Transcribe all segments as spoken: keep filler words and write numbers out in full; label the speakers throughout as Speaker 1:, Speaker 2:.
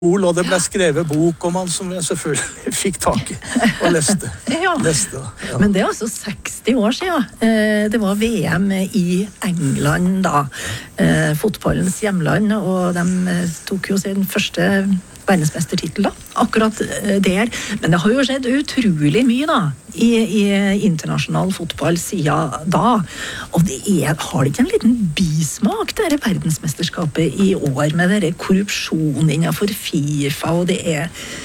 Speaker 1: og det ble skrevet bok om han som jeg selvfølgelig fikk tak i og leste.
Speaker 2: Ja.
Speaker 1: leste ja.
Speaker 2: Men det er altså seksti år siden. Det var V M i England da, fotballens hjemland, og de tok jo sin første verdensmestertitel da, akkurat der. Men det har jo skjedd utrolig mye da, i, i internasjonal fotball siden da. Og det er, har det ikke en liten bismak, det her verdensmesterskapet i år, med denne korrupsjonen innenfor FIFA, og det er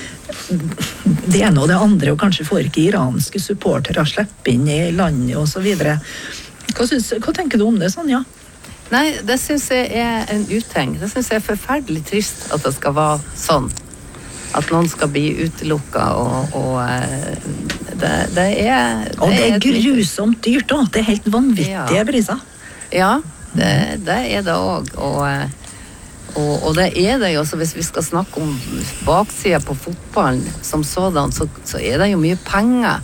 Speaker 2: det ene og det andre, og kanskje får ikke iranske supportere slippe inn i landet og så videre. Hva, synes, hva tenker du om det, Sonja?
Speaker 3: Nei, det synes jeg er en uting. Det synes jeg er forferdelig trist at det skal være sånn. At noen skal bli utelukket, og, og det, det er... Det
Speaker 2: og det er,
Speaker 3: er
Speaker 2: grusomt dyrt da. Det er helt vanvittige
Speaker 3: ja.
Speaker 2: priser.
Speaker 3: Ja, det, det er det også. Og, og, og det er det jo, så hvis vi skal snakke om baksiden på fotballen som sådan, så, så er det jo mye penger.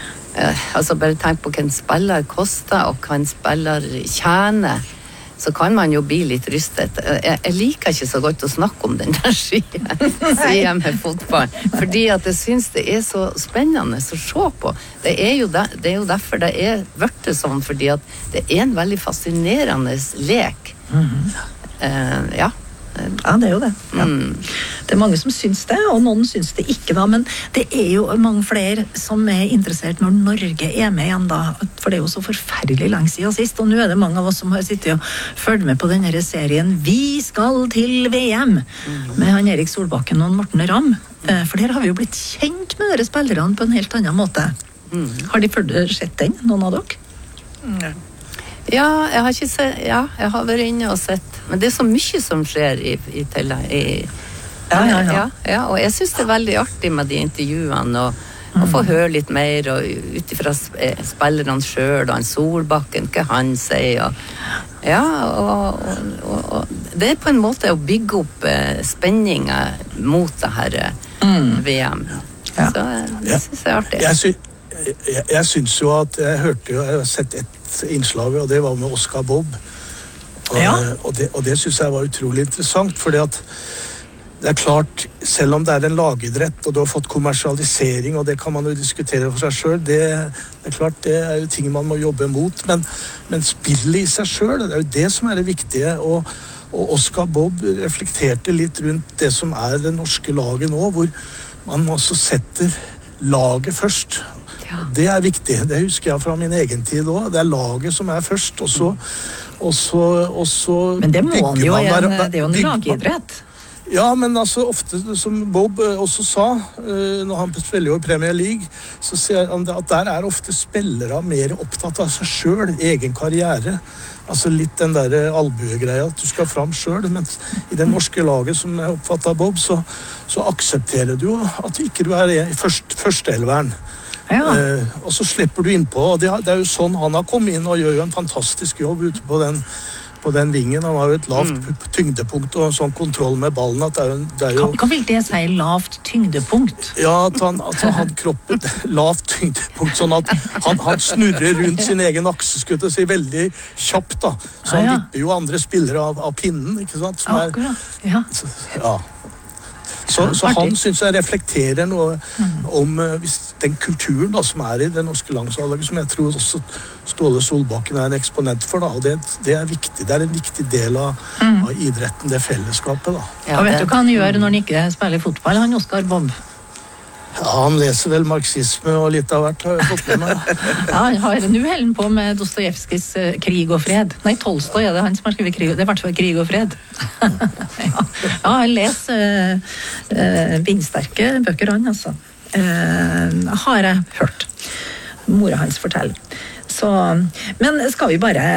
Speaker 3: Eh, altså bare tenk på hva en spiller koster, og hva en spiller tjener. Så kan man jo bli litt rystet. Jeg, jeg liker ikke så godt å snakke om den der siden, siden med fotball, fordi at jeg synes det er så spennende å se på. Det er jo, der, det er jo derfor det er vært sånn, fordi at det er en veldig fascinerende lek.
Speaker 2: Mm-hmm.
Speaker 3: Uh, ja.
Speaker 2: Ja, det er jo det. Ja.
Speaker 3: Mm.
Speaker 2: Det er mange som syns det, og noen syns det ikke da, men det er jo mange flere som er interessert når Norge er med igjen da, for det er jo så forferdelig lenge siden sist, og nå er det mange av oss som har sittet og følt med på denne serien Vi skal til V M, mm. med han Erik Solbakken og Morten Ramm, for der har vi jo blitt kjent med dere spillerne på en helt annen måte. Mm. Har de sett den, noen av dere?
Speaker 3: Mm. Ja, jeg har ikke sett, ja, jeg har vært inne og sett, men det er så mye som skjer i, i, i,
Speaker 2: ja, ja, ja.
Speaker 3: Ja, ja, og jeg synes det er veldig artig med de intervjuene, og, og få høre litt mer, og utifra spillerne selv, og han Solbakken, hva han sier, og ja, og, og, og, og det er på en måte å bygge opp eh, spenninger mot det her mm. V M. Ja. Så det synes jeg er artig.
Speaker 1: Jeg, sy jeg, jeg synes jo at jeg hørte jo, jeg har sett et innslag, og det var med Oscar Bob. Og,
Speaker 2: ja.
Speaker 1: og, det, og det synes jeg var utrolig interessant, fordi at det er klart, selv om det er en lagidrett, og du har fått kommersialisering, og det kan man jo diskutere for seg selv, det, det er klart, det er jo ting man må jobbe mot, men, men spillet i seg selv, det er jo det som er det viktige, og, og Oscar Bob reflekterte litt rundt det som er det norske laget nå, hvor man også setter laget først. Ja. Det er viktig, det husker jeg fra min egen tid også. Det er laget som er først, og så, og så, og så
Speaker 2: men det må han jo, en, det er jo en lagidrett.
Speaker 1: Ja, men altså ofte, som Bob også sa, når han spiller jo i Premier League, så sier han at der er ofte spillere mer opptatt av seg selv, egen karriere. Altså litt den der albuegreia, at du skal fram selv, men i det norske laget som jeg oppfattet av Bob, så, så aksepterer du jo at ikke du er i først, førsteelveren.
Speaker 2: Ja.
Speaker 1: Eh, og så slipper du innpå, og det, det er jo sånn han har kommet inn og gjør jo en fantastisk jobb ute på den, på den vingen. Han har jo et lavt mm. tyngdepunkt og en sånn kontroll med ballen at det er jo, det er jo
Speaker 2: Hva, hva vil det si, lavt tyngdepunkt?
Speaker 1: Ja, at han, at han hadde kroppen lavt tyngdepunkt, sånn at han, han snurrer rundt sin egen akseskutt og sier veldig kjapt da, så han ah, ja. vipper jo andre spillere av, av pinnen, ikke sant? Som er,
Speaker 2: akkurat, ja.
Speaker 1: Så, ja. Så, så han synes jeg reflekterer noe om uh, den kulturen da, som er i det norske landslaget, som jeg tror også Ståle Solbakken er en eksponent for, da, og det, det er viktig, det er en viktig del av, mm. av idretten, det fellesskapet da.
Speaker 2: Ja, og vet du hva han gjør når han ikke spiller fotball, han Oscar Bob?
Speaker 1: Ja, han leser vel marxisme og litt av hvert har jeg fått med meg.
Speaker 2: Ja, han har nu hellen på med Dostojevskis uh, Krig og fred. Nei, Tolstoj er det han som har skrevet krig, det er i hvert fall Krig og fred. ja. ja, han leser uh, uh, vindsterke bøker han, altså. Uh, har jeg hørt. Mora hans forteller. Så, men skal vi bare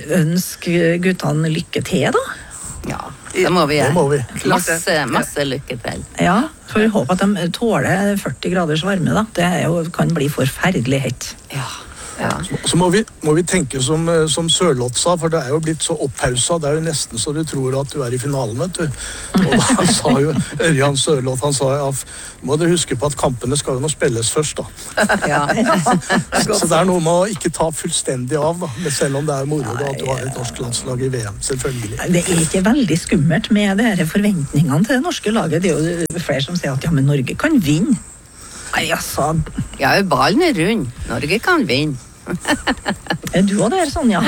Speaker 2: ønske guttene lykke til, da?
Speaker 3: Ja, det må vi gjøre.
Speaker 1: Det må vi.
Speaker 3: Masse, masse lykke til.
Speaker 2: Ja, for vi håper at de tåler førti graders varme, da. Det er jo, kan bli forferdelig hett.
Speaker 3: Ja. Ja.
Speaker 1: Så, så må, vi, må vi tenke som, som Sørloth sa, for det er jo blitt så opphausa. Det er jo nesten så du tror at du er i finalen, vet du. Og da sa jo Ørjan Sørloth, han sa ja, må dere huske på at kampene skal jo nå spilles først, da.
Speaker 3: Ja.
Speaker 1: Så, så det er noe med å ikke ta fullstendig av, da. Men selv om det er moro da, at du har et norsk landslag i V M, selvfølgelig.
Speaker 2: Det er ikke veldig skummelt med de her forventningene til det norske laget. Det er jo flere som sier at ja, men Norge kan vinne. Nei, altså.
Speaker 3: Ja, ballen er rund. Norge kan vinne.
Speaker 2: Er du også der, Sonja?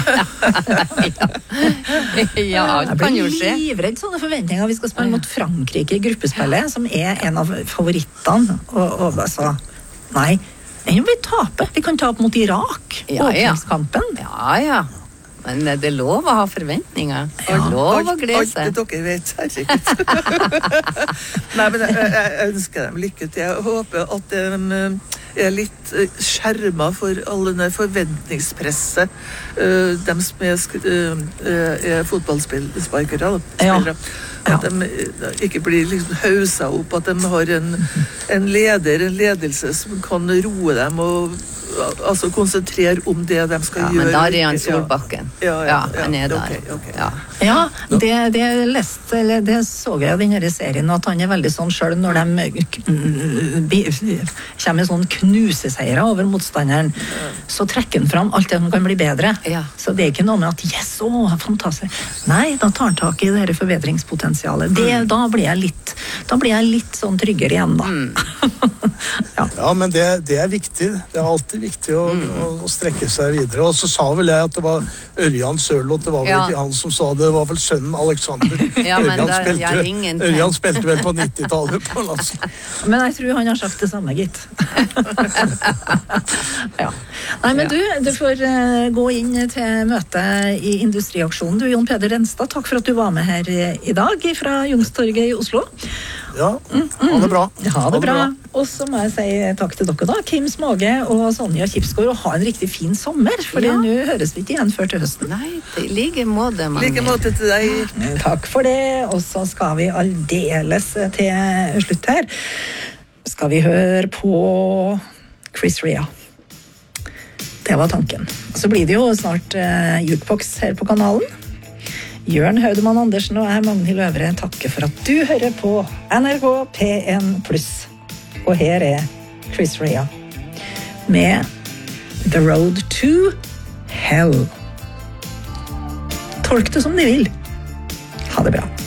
Speaker 3: Ja, det kan jo
Speaker 2: Jeg
Speaker 3: skje.
Speaker 2: blir livredd sånne forventninger. Vi skal spille mot Frankrike i gruppespillet, som er en av favorittene. Og, og altså, nei, enn om vi taper. Vi kan tape mot Irak.
Speaker 3: Ja, ja.
Speaker 2: Åpningskampen.
Speaker 3: Ja, ja. Men det er lov å ha forventninger. Det er lov å glede
Speaker 4: Alt
Speaker 3: seg.
Speaker 4: det dere vet, herregud. Nei, men jeg, jeg ønsker dem lykke til. Jeg håper at de er litt skjermet for alle den forventningspresset. De som er, er fotballsparkere.
Speaker 2: Ja.
Speaker 4: At de ikke blir liksom hauset opp. At de har en, en leder, en ledelse som kan roe dem og altså konsentrere om det de skal
Speaker 3: Ja,
Speaker 4: gjøre.
Speaker 3: men da er Jan Solbakken.
Speaker 4: Ja, ja, ja,
Speaker 3: han er der.
Speaker 4: ok, ok.
Speaker 3: Ja.
Speaker 2: Ja, det, det, lest, eller det så jeg i denne serien, at han er veldig sånn selv når de kommer med sånn knuseseiere over motstanderen, så trekker han fram alt det som kan bli bedre.
Speaker 3: Ja.
Speaker 2: Så det er ikke noe med at yes, å, fantastisk. Nei, da tar han tak i det her forbedringspotensialet. Det, da blir jeg litt, da blir jeg litt sånn tryggere igjen, da. Ja.
Speaker 1: Ja, men det, det er viktig. Det er alltid viktig å, å, å strekke seg videre. Og så sa vel jeg at det var Ørjan Sørloth, det var vel
Speaker 3: Ja.
Speaker 1: ikke han som sa det, det var vel sønnen Alexander.
Speaker 3: Ja, men
Speaker 1: Ørjan,
Speaker 3: det
Speaker 1: spilte,
Speaker 3: gjør
Speaker 1: vel-
Speaker 3: ingenting.
Speaker 1: Ørjan spilte vel på nittitallet på landslaget.
Speaker 2: Men jeg tror han har sagt det samme, gitt. Ja. Nei, men du, du får eh, gå inn til møte i Industriaksjonen. Du, Jon Peder Renstad, takk for at du var med her eh, i dag fra Youngstorget i Oslo.
Speaker 1: Ja, ha det bra.
Speaker 2: Ha det bra. Og så må jeg si takk til dere da, Kim Småge og Sonja Kipsgaard, og ha en riktig fin sommer, for
Speaker 3: Ja.
Speaker 2: nå høres vi ikke igjen før til høsten.
Speaker 3: Nei, det er like måte, man.
Speaker 4: Like måte til deg.
Speaker 2: Takk for det, og så skal vi aldeles til slutt her. Skal vi høre på Chris Rea. Det var tanken. Så blir det jo snart uh, jukebox her på kanalen. Jørn Haudemann Andersen og jeg, Magnhild Øvre, takker for at du hører på N R K P en pluss. Og her er Chris Rea med The Road to Hell. Tolk det som de vil. Ha det bra.